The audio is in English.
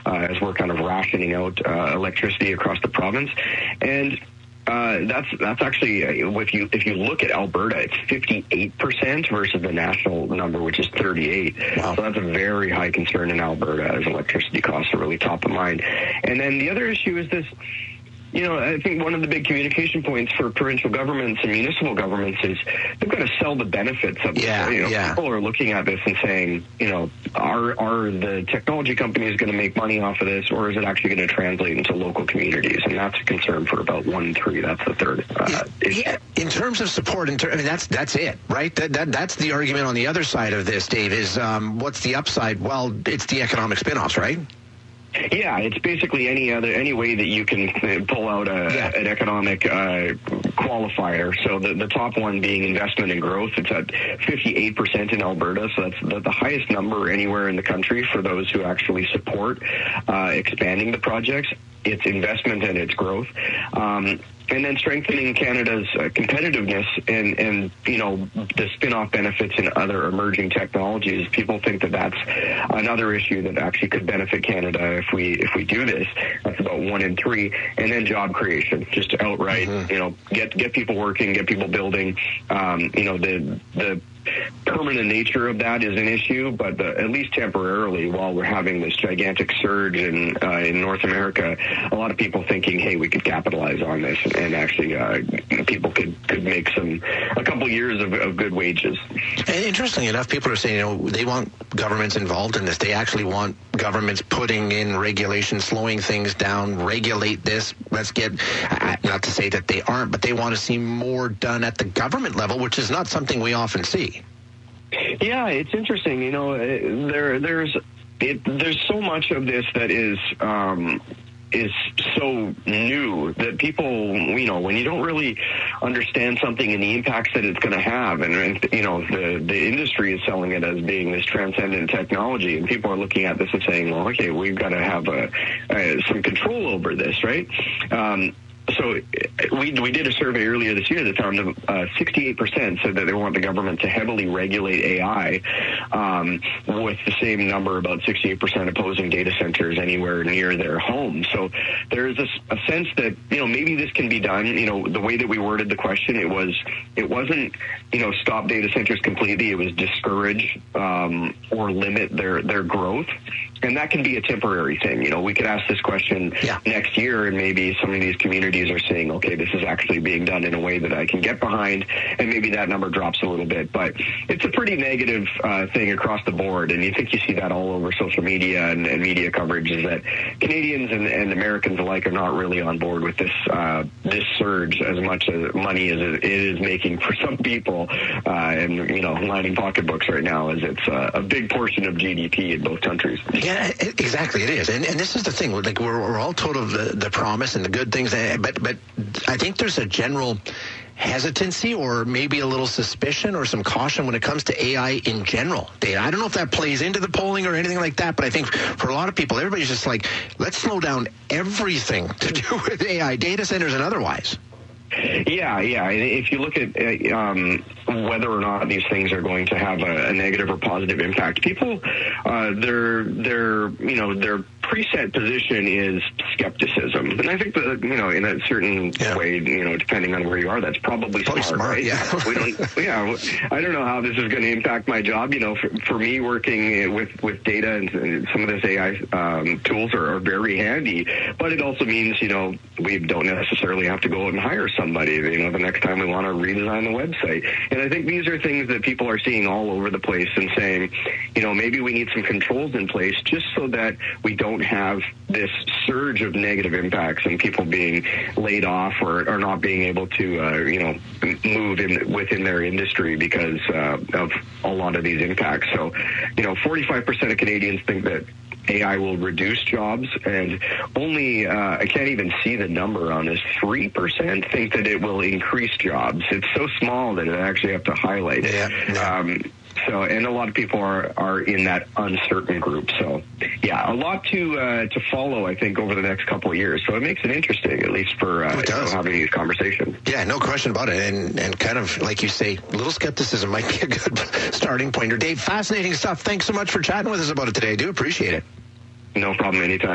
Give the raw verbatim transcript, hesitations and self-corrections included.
uh, as we're kind of rationing out uh, electricity across the province. And Uh, that's that's actually, uh, if you if you look at Alberta, it's fifty-eight percent versus the national number, which is thirty-eight. Wow. So that's a very high concern in Alberta, as electricity costs are really top of mind. And then the other issue is this. You know, I think one of the big communication points for provincial governments and municipal governments is they've got to sell the benefits of yeah, it. You know, yeah. People are looking at this and saying, you know, are are the technology companies going to make money off of this, or is it actually going to translate into local communities? And that's a concern for about one in three. That's the third uh, yeah, issue. Yeah. In terms of support, in ter- I mean, that's that's it, right? That, that that's the argument on the other side of this, Dave. Is um, what's the upside? Well, it's the economic spinoffs, right? Yeah, it's basically any other any way that you can pull out a, yeah. an economic uh, qualifier. So the, the top one being investment and growth. It's at fifty-eight percent in Alberta, so that's the, the highest number anywhere in the country for those who actually support uh, expanding the projects. It's investment and it's growth. Um, And then strengthening Canada's uh, competitiveness and, and, you know, the spin-off benefits in other emerging technologies. People think that that's another issue that actually could benefit Canada if we if we do this. That's about one in three. And then job creation, just outright, mm-hmm. you know, get get people working, get people building. Um, you know, the the permanent nature of that is an issue, but uh, at least temporarily, while we're having this gigantic surge in uh, in North America, a lot of people thinking, hey, we could capitalize on this, and actually uh, people could, could make some a couple years of, of good wages. And interestingly enough, people are saying, you know, they want governments involved in this. They actually want governments putting in regulations, slowing things down, regulate this. Let's get, not to say that they aren't, but they want to see more done at the government level, which is not something we often see. Yeah, it's interesting. You know, there there's it, there's so much of this that is um, is so new that people, you know, when you don't really understand something and the impacts that it's going to have, and, and you know, the the industry is selling it as being this transcendent technology, and people are looking at this and saying, well, okay, we've got to have a, a some control over this, right? Um, So we we did a survey earlier this year that found that uh, sixty-eight percent said that they want the government to heavily regulate A I, um, with the same number, about sixty-eight percent opposing data centers anywhere near their home. So there's a, a sense that, you know, maybe this can be done. You know, the way that we worded the question, it was it wasn't, you know, stop data centers completely. It was discourage um, or limit their, their growth. And that can be a temporary thing. You know, we could ask this question yeah. next year, and maybe some of these communities are saying, okay, this is actually being done in a way that I can get behind, and maybe that number drops a little bit. But it's a pretty negative uh, thing across the board, and you think you see that all over social media and, and media coverage, is that Canadians and, and Americans alike are not really on board with this uh, this surge as much as money as it is making for some people, uh, and, you know, lining pocketbooks right now, as it's uh, a big portion of G D P in both countries. Yeah, exactly, it is. And and this is the thing, like, we're, we're all told of the, the promise and the good things, but but I think there's a general hesitancy or maybe a little suspicion or some caution when it comes to A I in general. Dave, I don't know if that plays into the polling or anything like that, but I think for a lot of people, everybody's just like, let's slow down everything to do with A I, data centers and otherwise. Yeah, yeah. If you look at uh, um, whether or not these things are going to have a, a negative or positive impact, people, uh, their their you know their preset position is skepticism, and I think that, you know, in a certain yeah. way, you know, depending on where you are, that's probably, probably smart, smart, right? Yeah. we don't, yeah. I don't know how this is going to impact my job. You know, for, for me, working with with data and, and some of this A I um, tools are, are very handy, but it also means, you know, we don't necessarily have to go out and hire somebody, you know, the next time we want to redesign the website. And I think these are things that people are seeing all over the place and saying, you know, maybe we need some controls in place just so that we don't have this surge of negative impacts and people being laid off or, or not being able to, uh, you know, move in within their industry because uh, of a lot of these impacts. So, you know, forty-five percent of Canadians think that A I will reduce jobs, and only, uh, I can't even see the number on this, three percent think that it will increase jobs. It's so small that I actually have to highlight it. Yeah, yeah. Um, so, and a lot of people are, are in that uncertain group. So, yeah, a lot to uh, to follow, I think, over the next couple of years. So it makes it interesting, at least for uh, you know, having these conversations. Yeah, no question about it. And, and kind of, like you say, a little skepticism might be a good starting point. Dave, fascinating stuff. Thanks so much for chatting with us about it today. I do appreciate it. No problem, anytime.